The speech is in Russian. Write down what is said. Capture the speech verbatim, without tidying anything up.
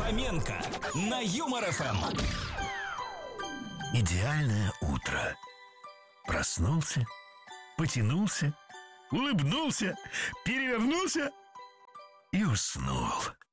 Фоменко на Юмор эф эм. Идеальное утро. Проснулся, потянулся, улыбнулся, перевернулся и уснул.